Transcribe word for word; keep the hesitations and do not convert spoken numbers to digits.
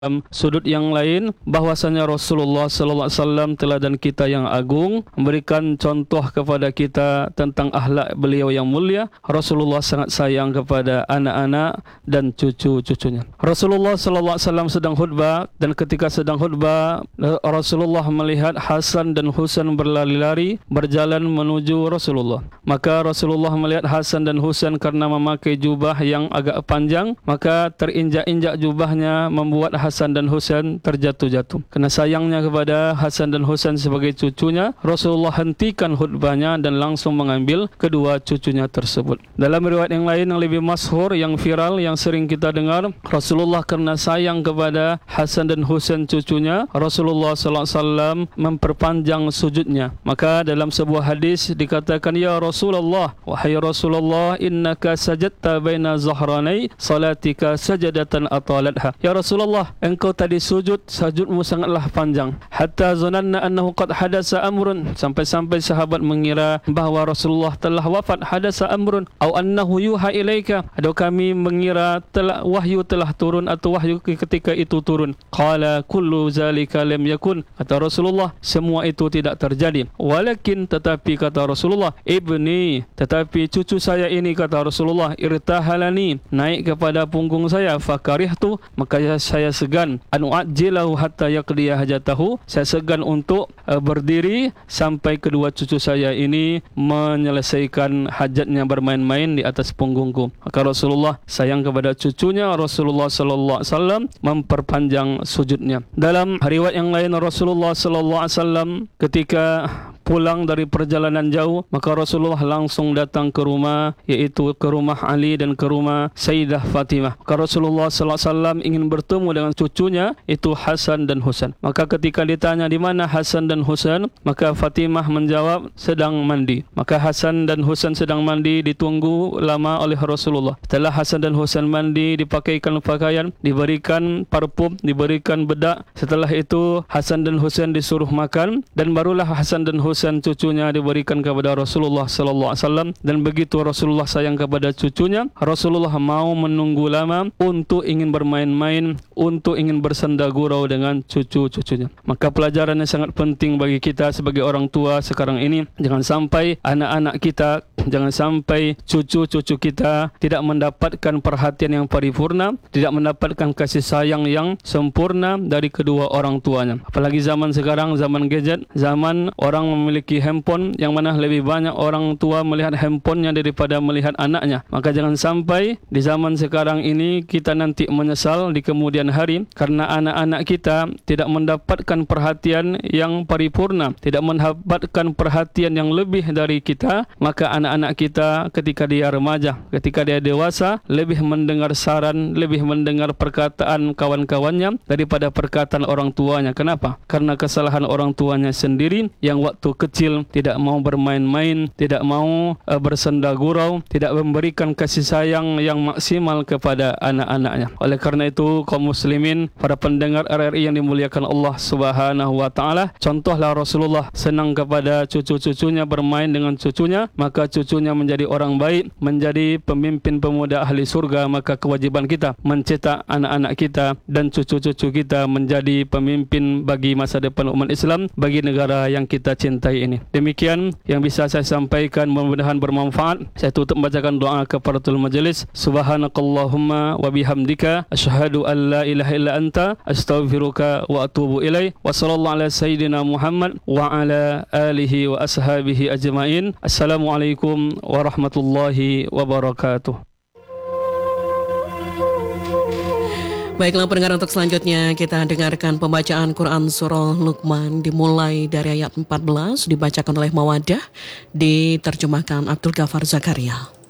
Dalam sudut yang lain, bahwasanya Rasulullah sallallahu alaihi wasallam teladan kita yang agung, memberikan contoh kepada kita tentang akhlak beliau yang mulia. Rasulullah sangat sayang kepada anak-anak dan cucu-cucunya. Rasulullah sallallahu alaihi wasallam sedang khutbah, dan ketika sedang khutbah, Rasulullah melihat Hasan dan Husain berlari-lari berjalan menuju Rasulullah. Maka Rasulullah melihat Hasan dan Husain karena memakai jubah yang agak panjang, maka terinjak-injak jubahnya membuat Hasan dan Husain terjatuh-jatuh. Kerana sayangnya kepada Hasan dan Husain sebagai cucunya, Rasulullah hentikan khutbahnya dan langsung mengambil kedua cucunya tersebut. Dalam riwayat yang lain yang lebih masyhur, yang viral, yang sering kita dengar, Rasulullah kerana sayang kepada Hasan dan Husain cucunya, Rasulullah sallallahu alaihi wasallam memperpanjang sujudnya. Maka dalam sebuah hadis dikatakan, ya Rasulullah, wahai Rasulullah, innaka sajadta baina zahranai salatika sajadatan atalatha. Ya Rasulullah, engkau tadi sujud, sujudmu sangatlah panjang. Hatta zananna annahu qad hadasa amrun, sampai-sampai sahabat mengira bahawa Rasulullah telah wafat. Hadasa amrun au annahu yuha ilaika, atau kami mengira telah wahyu telah turun atau wahyu ketika itu turun. Qala kullu zalika lam yakun, kata Rasulullah, semua itu tidak terjadi. Walakin, tetapi kata Rasulullah, ibni, tetapi cucu saya ini, kata Rasulullah, irtahalani, naik kepada punggung saya, fakarihtu, maka saya segan, an u'ajjilahu hatta yaqdiya hajatahu, saya segan untuk uh, berdiri sampai kedua cucu saya ini menyelesaikan hajatnya bermain-main di atas punggungku. Maka Rasulullah sayang kepada cucunya. Rasulullah sallallahu alaihi wasallam memperpanjang sujudnya. Dalam riwayat yang lain, Rasulullah sallallahu alaihi wasallam ketika pulang dari perjalanan jauh, maka Rasulullah langsung datang ke rumah, yaitu ke rumah Ali dan ke rumah Sayyidah Fatimah. Maka Rasulullah sallallahu alaihi wasallam ingin bertemu dengan cucunya, itu Hasan dan Husain. Maka ketika ditanya di mana Hasan dan Husain, maka Fatimah menjawab sedang mandi. Maka Hasan dan Husain sedang mandi ditunggu lama oleh Rasulullah. Setelah Hasan dan Husain mandi, dipakaikan pakaian, diberikan parfum, diberikan bedak. Setelah itu Hasan dan Husain disuruh makan, dan barulah Hasan dan Husain cucunya diberikan kepada Rasulullah sallallahu alaihi wasallam. Dan begitu Rasulullah sayang kepada cucunya, Rasulullah mau menunggu lama untuk ingin bermain-main, untuk ingin bersenda gurau dengan cucu-cucunya. Maka pelajaran yang sangat penting bagi kita sebagai orang tua sekarang ini, jangan sampai anak-anak kita, jangan sampai cucu-cucu kita tidak mendapatkan perhatian yang paripurna, tidak mendapatkan kasih sayang yang sempurna dari kedua orang tuanya. Apalagi zaman sekarang, zaman gadget, zaman orang memiliki handphone, yang mana lebih banyak orang tua melihat handphonenya daripada melihat anaknya. Maka jangan sampai di zaman sekarang ini kita nanti menyesal di kemudian hari karena anak-anak kita tidak mendapatkan perhatian yang paripurna, tidak mendapatkan perhatian yang lebih dari kita. Maka anak-anak kita ketika dia remaja, ketika dia dewasa, lebih mendengar saran, lebih mendengar perkataan kawan-kawannya daripada perkataan orang tuanya. Kenapa? Karena kesalahan orang tuanya sendiri yang waktu kecil tidak mau bermain-main, tidak mau uh, bersenda gurau, tidak memberikan kasih sayang yang maksimal kepada anak-anaknya. Oleh karena itu, kaum muslimin, para pendengar R R I yang dimuliakan Allah Subhanahu wa taala, contohlah Rasulullah senang kepada cucu-cucunya, bermain dengan cucunya, maka cucunya menjadi orang baik, menjadi pemimpin pemuda ahli surga. Maka kewajiban kita mencetak anak-anak kita dan cucu-cucu kita menjadi pemimpin bagi masa depan umat Islam, bagi negara yang kita cintai ini. Demikian yang bisa saya sampaikan, mudah-mudahan bermanfaat. Saya tutup membacakan doa kafaratul majelis. Subhanakallahumma wa bihamdika asyhadu an la ilaha illa anta astaghfiruka wa atubu ilaik. Wa sallallahu ala sayyidina Muhammad wa ala alihi wa ashabihi ajmain. Assalamualaikum warahmatullahi wabarakatuh. Baiklah pendengar, untuk selanjutnya kita dengarkan pembacaan Quran Surah Luqman dimulai dari ayat empat belas, dibacakan oleh Mawadah, diterjemahkan Abdul Ghafar Zakaria.